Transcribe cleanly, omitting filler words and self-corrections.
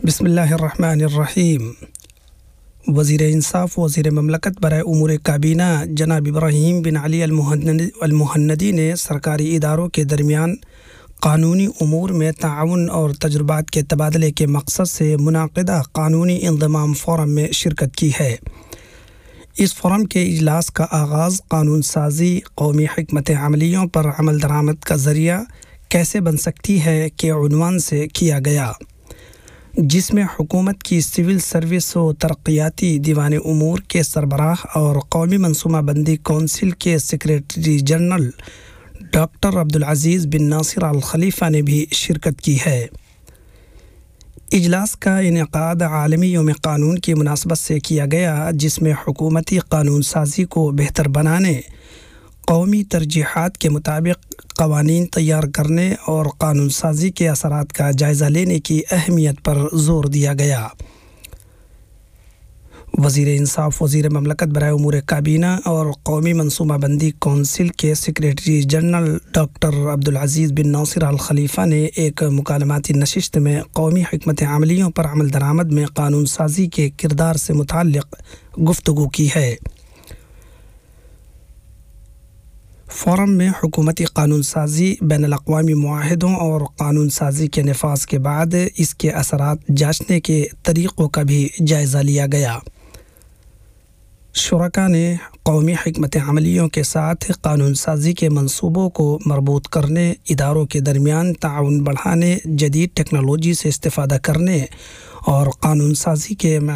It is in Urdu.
بسم اللہ الرحمن الرحیم۔ وزیر انصاف وزیر مملکت برائے امور کابینہ جناب ابراہیم بن علی المہندی نے سرکاری اداروں کے درمیان قانونی امور میں تعاون اور تجربات کے تبادلے کے مقصد سے منعقدہ قانونی انضمام فورم میں شرکت کی ہے۔ اس فورم کے اجلاس کا آغاز قانون سازی قومی حکمت عملیوں پر عمل درآمد کا ذریعہ کیسے بن سکتی ہے کے عنوان سے کیا گیا، جس میں حکومت کی سول سروس و ترقیاتی دیوان امور کے سربراہ اور قومی منصوبہ بندی کونسل کے سیکریٹری جنرل ڈاکٹر عبدالعزیز بن ناصر الخلیفہ نے بھی شرکت کی ہے۔ اجلاس کا انعقاد عالمی یوم قانون کی مناسبت سے کیا گیا، جس میں حکومتی قانون سازی کو بہتر بنانے، قومی ترجیحات کے مطابق قوانین تیار کرنے اور قانون سازی کے اثرات کا جائزہ لینے کی اہمیت پر زور دیا گیا۔ وزیر انصاف وزیر مملکت برائے امور کابینہ اور قومی منصوبہ بندی کونسل کے سیکریٹری جنرل ڈاکٹر عبدالعزیز بن ناصر الخلیفہ نے ایک مکالماتی نشست میں قومی حکمت عملیوں پر عمل درآمد میں قانون سازی کے کردار سے متعلق گفتگو کی ہے۔ فورم میں حکومتی قانون سازی، بین الاقوامی معاہدوں اور قانون سازی کے نفاذ کے بعد اس کے اثرات جانچنے کے طریقوں کا بھی جائزہ لیا گیا۔ شرکاء نے قومی حکمت عملیوں کے ساتھ قانون سازی کے منصوبوں کو مربوط کرنے، اداروں کے درمیان تعاون بڑھانے، جدید ٹیکنالوجی سے استفادہ کرنے اور قانون سازی کے